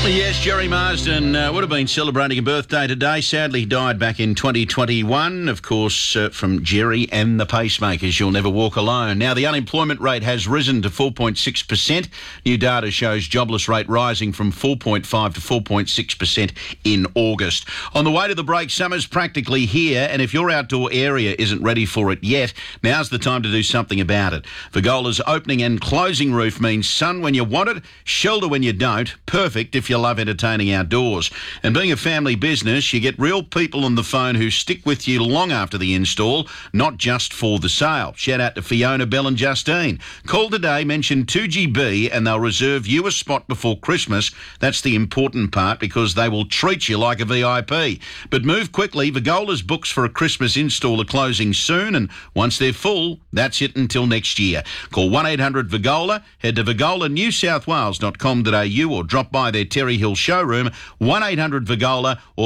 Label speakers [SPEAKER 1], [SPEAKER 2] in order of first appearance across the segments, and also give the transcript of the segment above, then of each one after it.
[SPEAKER 1] Yes, Jerry Marsden would have been celebrating a birthday today. Sadly, he died back in 2021, of course, from Jerry and the Pacemakers. You'll never walk alone. Now, the unemployment rate has risen to 4.6%. New data shows jobless rate rising from 4.5 to 4.6% in August. On the way to the break, summer's practically here, and if your outdoor area isn't ready for it yet, now's the time to do something about it. Vigola's opening and closing roof means sun when you want it, shelter when you don't. Perfect if you love entertaining outdoors. And being a family business, you get real people on the phone who stick with you long after the install, not just for the sale. Shout out to Fiona, Bell and Justine. Call today, mention 2GB and they'll reserve you a spot before Christmas. That's the important part because they will treat you like a VIP. But move quickly. Vigola's books for a Christmas install are closing soon, and once they're full, that's it until next year. Call 1-800-VIGOLA, head to vigolaNewSouthWales.com.au or drop by their Terry Hill showroom, 1-800-VIGOLA or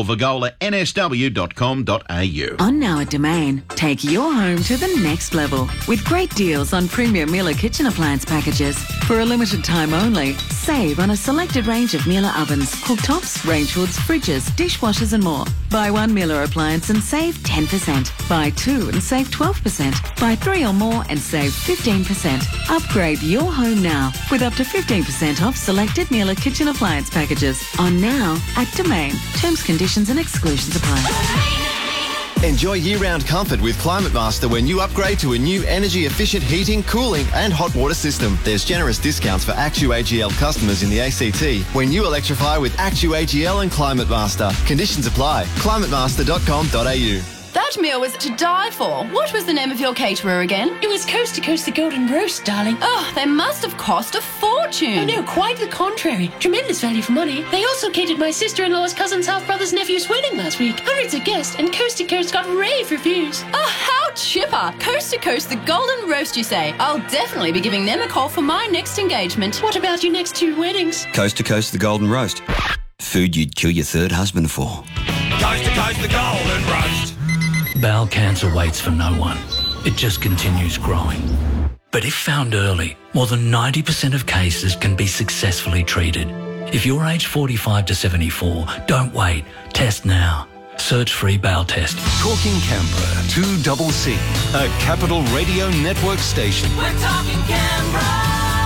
[SPEAKER 1] vigolansw.com.au.
[SPEAKER 2] On Now at Domain, take your home to the next level with great deals on premium Miele kitchen appliance packages. For a limited time only, save on a selected range of Miele ovens, cooktops, range hoods, fridges, dishwashers and more. Buy one Miele appliance and save 10%. Buy two and save 12%. Buy three or more and save 15%. Upgrade your home now with up to 15% off selected Miele kitchen appliance packages. On Now at Domain. Terms, conditions and exclusions apply.
[SPEAKER 3] Enjoy year-round comfort with Climate Master when you upgrade to a new energy-efficient heating, cooling and hot water system. There's generous discounts for AccuAGL customers in the ACT when you electrify with AccuAGL and Climate Master. Conditions apply. climatemaster.com.au.
[SPEAKER 4] That meal was to die for. What was the name of your caterer again?
[SPEAKER 5] It was Coast to Coast the Golden Roast, darling.
[SPEAKER 4] Oh, they must have cost a fortune.
[SPEAKER 5] Oh, no, quite the contrary. Tremendous value for money. They also catered my sister-in-law's cousin's half-brother's nephew's wedding last week. Hundreds of guests, and Coast to Coast got rave reviews.
[SPEAKER 4] Oh, how chipper. Coast to Coast the Golden Roast, you say? I'll definitely be giving them a call for my next engagement.
[SPEAKER 5] What about your next two weddings?
[SPEAKER 6] Coast to Coast the Golden Roast. Food you'd kill your third husband for.
[SPEAKER 7] Coast to Coast the Golden Roast.
[SPEAKER 8] Bowel cancer waits for no one. It just continues growing. But if found early, more than 90% of cases can be successfully treated. If you're aged 45 to 74, don't wait. Test now. Search free bowel test.
[SPEAKER 9] Talking Canberra, 2CC, a Capital Radio Network station.
[SPEAKER 7] We're talking Canberra.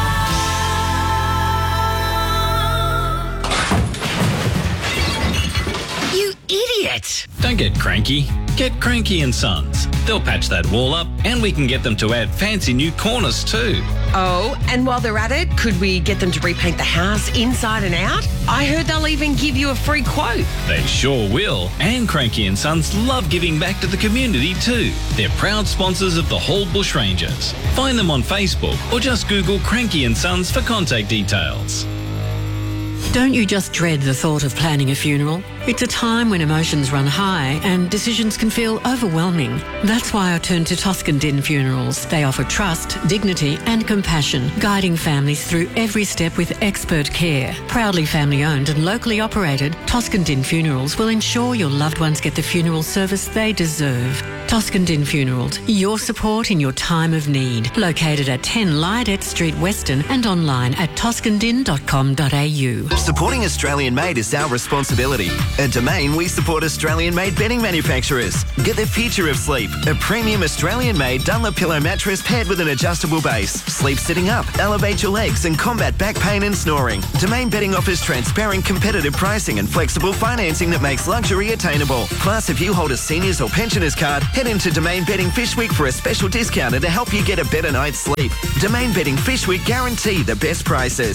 [SPEAKER 10] You idiot!
[SPEAKER 11] Don't get cranky. Get Cranky and Sons. They'll patch that wall up and we can get them to add fancy new corners too.
[SPEAKER 10] Oh, and while they're at it, could we get them to repaint the house inside and out? I heard they'll even give you a free quote.
[SPEAKER 11] They sure will. And Cranky and Sons love giving back to the community too. They're proud sponsors of the Hall Bushrangers. Find them on Facebook or just Google Cranky and Sons for contact details.
[SPEAKER 12] Don't you just dread the thought of planning a funeral? It's a time when emotions run high and decisions can feel overwhelming. That's why I turned to Toscan Din Funerals. They offer trust, dignity and compassion, guiding families through every step with expert care. Proudly family owned and locally operated, Toscan Din Funerals will ensure your loved ones get the funeral service they deserve. Toscan Din Funerals, your support in your time of need. Located at 10 Lydet Street, Weston and online at toscandin.com.au.
[SPEAKER 3] Supporting Australian-made is our responsibility. At Domain, we support Australian-made bedding manufacturers. Get the future of sleep. A premium Australian-made Dunlop pillow mattress paired with an adjustable base. Sleep sitting up, elevate your legs and combat back pain and snoring. Domain Bedding offers transparent, competitive pricing and flexible financing that makes luxury attainable. Plus, if you hold a seniors or pensioners card, head into Domain Bedding Fish Week for a special discount to help you get a better night's sleep. Domain Bedding Fish Week guarantee the best prices.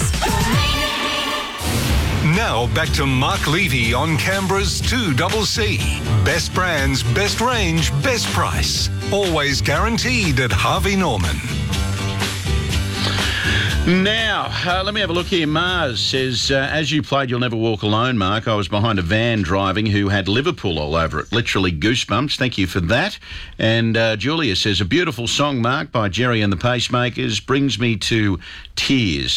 [SPEAKER 9] Now back to Mark Levy on Canberra's 2CC. Best brands, best range, best price. Always guaranteed at Harvey Norman.
[SPEAKER 1] Now, let me have a look here. Mars says, as you played You'll Never Walk Alone, Mark, I was behind a van driving who had Liverpool all over it. Literally goosebumps. Thank you for that. And Julia says, a beautiful song, Mark, by Jerry and the Pacemakers brings me to tears.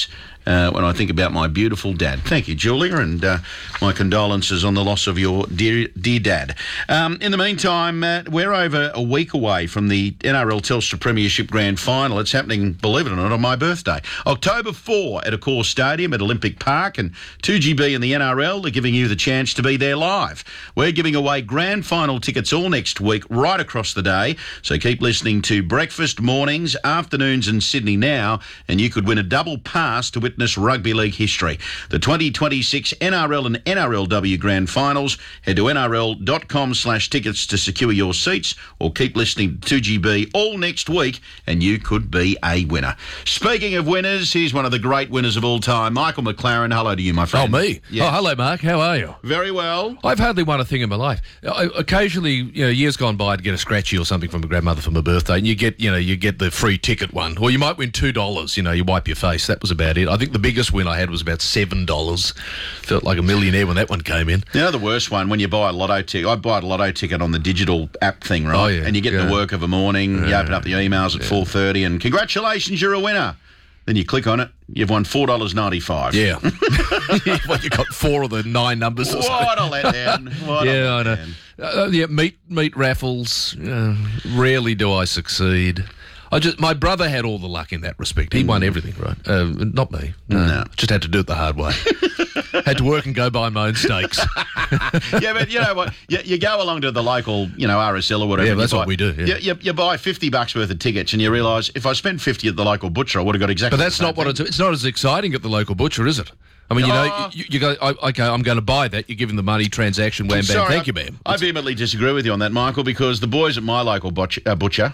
[SPEAKER 1] when I think about my beautiful dad. Thank you, Julia, and my condolences on the loss of your dear dad. In the meantime, we're over a week away from the NRL Telstra Premiership Grand Final. It's happening, believe it or not, on my birthday. October 4 at Accor Stadium at Olympic Park, and 2GB and the NRL are giving you the chance to be there live. We're giving away Grand Final tickets all next week, right across the day, so keep listening to breakfast, mornings, afternoons and Sydney Now, and you could win a double pass to witness rugby league history. The 2026 NRL and NRLW Grand Finals. Head to nrl.com/tickets to secure your seats, or keep listening to 2GB all next week and you could be a winner. Speaking of winners, here's one of the great winners of all time, Michael McLaren. Hello to you, my friend.
[SPEAKER 13] Oh, me?
[SPEAKER 1] Yes.
[SPEAKER 13] Oh, hello, Mark. How are you?
[SPEAKER 1] Very well.
[SPEAKER 13] I've hardly won a thing in my life. Occasionally, years gone by, I'd get a scratchy or something from my grandmother for my birthday, and you get the free ticket one. Or you might win $2, you wipe your face. That was about it. I think the biggest win I had was about $7. Felt like a millionaire when that one came in.
[SPEAKER 1] The worst one, when you buy a lotto ticket, I buy a lotto ticket on the digital app thing, right?
[SPEAKER 13] Oh, yeah.
[SPEAKER 1] And you get the work of a morning, you open up the emails at 4:30 and congratulations, you're a winner. Then you click on it, you've won $4.95.
[SPEAKER 13] Yeah. Well, you got 4 of the 9 numbers or something.
[SPEAKER 1] What a letdown.
[SPEAKER 13] I know. Meat raffles. Rarely do I succeed. My brother had all the luck in that respect. He won everything, right? Not me. No. Just had to do it the hard way. Had to work and go buy my own steaks.
[SPEAKER 1] Yeah, but you know what? You go along to the local, RSL or whatever.
[SPEAKER 13] Yeah, that's what we do. Yeah.
[SPEAKER 1] You buy $50 worth of tickets, and you realise if I spent $50 at the local butcher, I would have got exactly.
[SPEAKER 13] But that's not what it's not as exciting at the local butcher, is it? I mean, you go, okay, I'm going to buy that. You're giving the money, transaction, wham, bam, thank you, ma'am.
[SPEAKER 1] I vehemently disagree with you on that, Michael, because the boys at my local butcher, down
[SPEAKER 13] Butcher's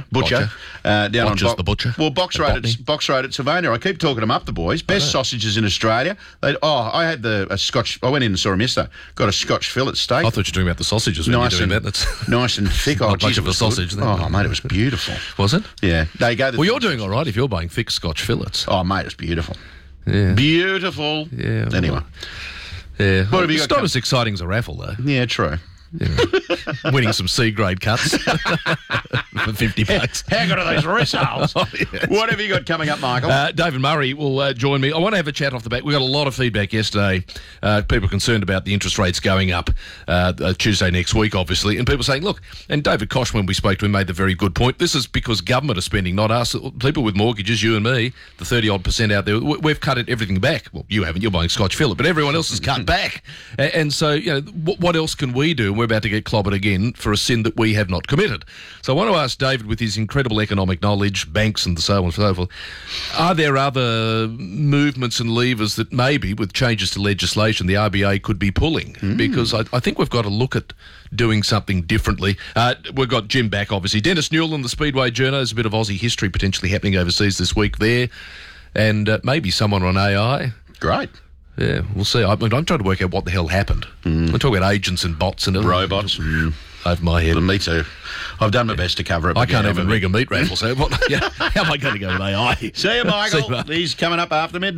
[SPEAKER 1] on
[SPEAKER 13] the butcher.
[SPEAKER 1] Well, Box Road at Sylvania. I keep talking them up, the boys. Best sausages in Australia. I had a Scotch. I went in and saw them yesterday. Got a Scotch fillet steak.
[SPEAKER 13] I thought you were talking about the sausages when you were doing that. That's
[SPEAKER 1] nice and thick.
[SPEAKER 13] Not much of a sausage.
[SPEAKER 1] Oh, mate, it was beautiful.
[SPEAKER 13] Was it?
[SPEAKER 1] Yeah.
[SPEAKER 13] Well, you're doing all right if you're buying thick Scotch fillets.
[SPEAKER 1] Oh, mate, it's beautiful.
[SPEAKER 13] Yeah.
[SPEAKER 1] Beautiful.
[SPEAKER 13] Yeah.
[SPEAKER 1] Anyway.
[SPEAKER 13] Yeah.
[SPEAKER 1] What have you got?
[SPEAKER 13] It's not as exciting as a raffle, though.
[SPEAKER 1] Yeah, true.
[SPEAKER 13] Yeah. Winning some C-grade cuts for $50.
[SPEAKER 1] How good are these rissoles?
[SPEAKER 13] Yes.
[SPEAKER 1] What have you got coming up, Michael?
[SPEAKER 13] David Murray will join me. I want to have a chat off the bat. We got a lot of feedback yesterday. People concerned about the interest rates going up Tuesday next week, obviously, and people saying, look, and David Koch, when we spoke to him, made the very good point. This is because government are spending, not us. People with mortgages, you and me, the 30-odd% out there, we've cut everything back. Well, you haven't. You're buying Scotch fillet, but everyone else has cut back. And so, what else can we do? We're about to get clobbered again for a sin that we have not committed. So I want to ask David, with his incredible economic knowledge, banks and so on and so forth, are there other movements and levers that maybe, with changes to legislation, the RBA could be pulling? Because I think we've got to look at doing something differently. We've got Jim back, obviously. Dennis Newell and the Speedway Journo. There's a bit of Aussie history potentially happening overseas this week there. And maybe someone on AI.
[SPEAKER 1] Great.
[SPEAKER 13] Yeah, we'll see. I'm trying to work out what the hell happened. I'm talking about agents and bots and
[SPEAKER 1] robots.
[SPEAKER 13] Over my head.
[SPEAKER 1] Me too. I've done my best to cover it.
[SPEAKER 13] I can't even rig a meat raffle, so how am I going to go with AI?
[SPEAKER 1] See you, Michael. He's coming up after midnight.